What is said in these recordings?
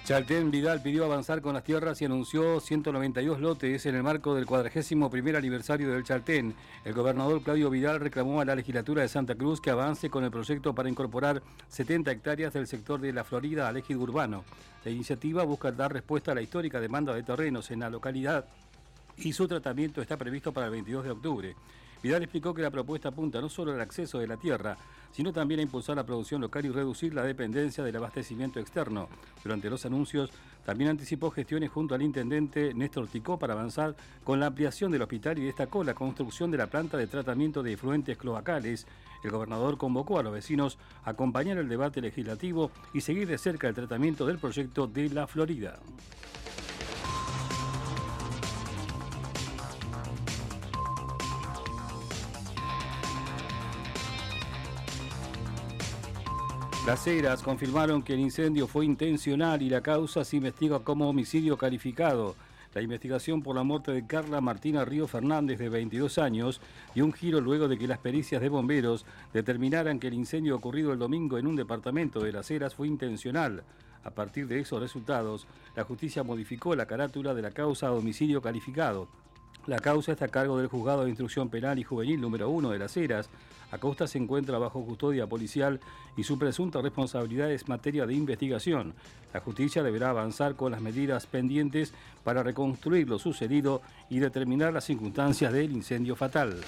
Chaltén Vidal pidió avanzar con las tierras y anunció 192 lotes en el marco del 41º aniversario del Chaltén. El gobernador Claudio Vidal reclamó a la legislatura de Santa Cruz que avance con el proyecto para incorporar 70 hectáreas del sector de La Florida al ejido urbano. La iniciativa busca dar respuesta a la histórica demanda de terrenos en la localidad y su tratamiento está previsto para el 22 de octubre. Vidal explicó que la propuesta apunta no solo al acceso de la tierra, sino también a impulsar la producción local y reducir la dependencia del abastecimiento externo. Durante los anuncios, también anticipó gestiones junto al intendente Néstor Ticó para avanzar con la ampliación del hospital y destacó la construcción de la planta de tratamiento de efluentes cloacales. El gobernador convocó a los vecinos a acompañar el debate legislativo y seguir de cerca el tratamiento del proyecto de La Florida. Las Heras confirmaron que el incendio fue intencional y la causa se investiga como homicidio calificado. La investigación por la muerte de Carla Martina Río Fernández, de 22 años, dio un giro luego de que las pericias de bomberos determinaran que el incendio ocurrido el domingo en un departamento de Las Heras fue intencional. A partir de esos resultados, la justicia modificó la carátula de la causa a homicidio calificado. La causa está a cargo del Juzgado de Instrucción Penal y Juvenil número 1 de Las Heras. Acosta se encuentra bajo custodia policial y su presunta responsabilidad es materia de investigación. La justicia deberá avanzar con las medidas pendientes para reconstruir lo sucedido y determinar las circunstancias del incendio fatal.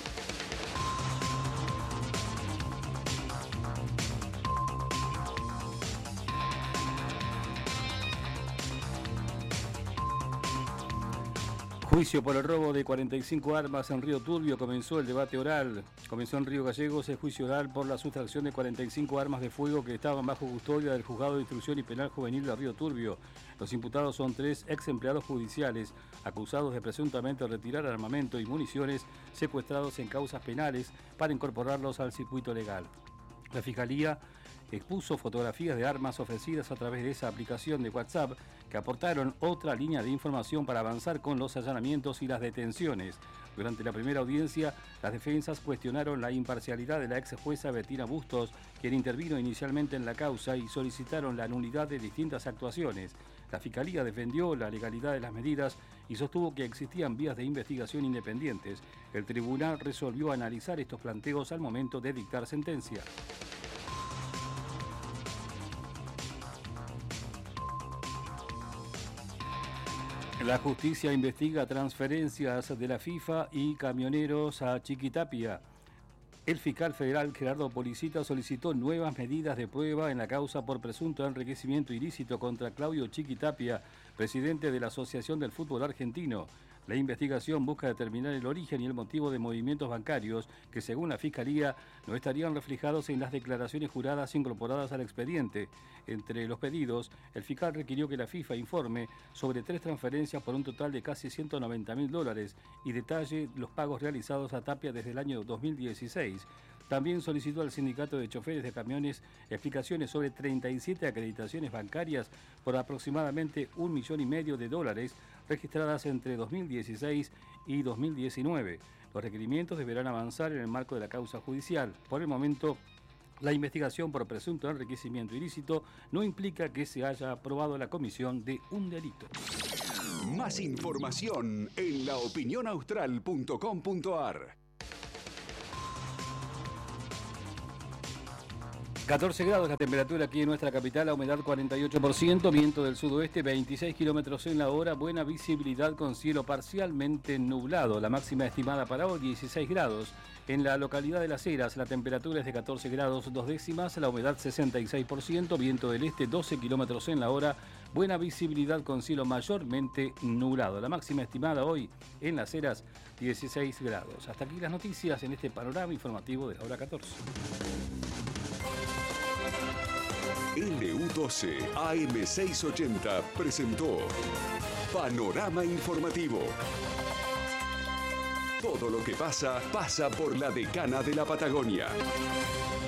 Juicio por el robo de 45 armas en Río Turbio. Comenzó el debate oral. Comenzó en Río Gallegos el juicio oral por la sustracción de 45 armas de fuego que estaban bajo custodia del Juzgado de Instrucción y Penal Juvenil de Río Turbio. Los imputados son 3 ex empleados judiciales acusados de presuntamente retirar armamento y municiones secuestrados en causas penales para incorporarlos al circuito legal. La Fiscalía expuso fotografías de armas ofrecidas a través de esa aplicación de WhatsApp que aportaron otra línea de información para avanzar con los allanamientos y las detenciones. Durante la primera audiencia, las defensas cuestionaron la imparcialidad de la ex jueza Bettina Bustos, quien intervino inicialmente en la causa, y solicitaron la nulidad de distintas actuaciones. La Fiscalía defendió la legalidad de las medidas y sostuvo que existían vías de investigación independientes. El tribunal resolvió analizar estos planteos al momento de dictar sentencia. La justicia investiga transferencias de la FIFA y camioneros a Chiquitapia. El fiscal federal Gerardo Policita solicitó nuevas medidas de prueba en la causa por presunto enriquecimiento ilícito contra Claudio Chiquitapia, presidente de la Asociación del Fútbol Argentino. La investigación busca determinar el origen y el motivo de movimientos bancarios que, según la Fiscalía, no estarían reflejados en las declaraciones juradas incorporadas al expediente. Entre los pedidos, el fiscal requirió que la FIFA informe sobre 3 transferencias por un total de casi $190.000 y detalle los pagos realizados a Tapia desde el año 2016. También solicitó al Sindicato de Choferes de Camiones explicaciones sobre 37 acreditaciones bancarias por aproximadamente $1,5 millones registradas entre 2016 y 2019. Los requerimientos deberán avanzar en el marco de la causa judicial. Por el momento, la investigación por presunto enriquecimiento ilícito no implica que se haya aprobado la comisión de un delito. Más información en laopinionaustral.com.ar. 14 grados la temperatura aquí en nuestra capital, la humedad 48%, viento del sudoeste 26 kilómetros en la hora, buena visibilidad con cielo parcialmente nublado. La máxima estimada para hoy 16 grados. En la localidad de Las Heras la temperatura es de 14 grados 2 décimas, la humedad 66%, viento del este 12 kilómetros en la hora, buena visibilidad con cielo mayormente nublado. La máxima estimada hoy en Las Heras 16 grados. Hasta aquí las noticias en este panorama informativo de la hora 14. LU12 AM680 presentó Panorama Informativo. Todo lo que pasa, pasa por la Decana de la Patagonia.